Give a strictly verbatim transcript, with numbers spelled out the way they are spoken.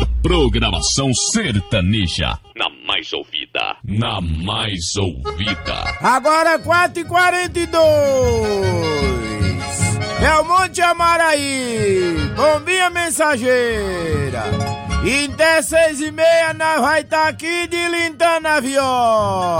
melhor programação sertaneja. Na mais ouvida. Na mais ouvida. Agora quatro e quarenta e dois. Belmonte Amaraí. Bombinha mensageira. E até seis e meia nós vai estar aqui de Lintana Viola.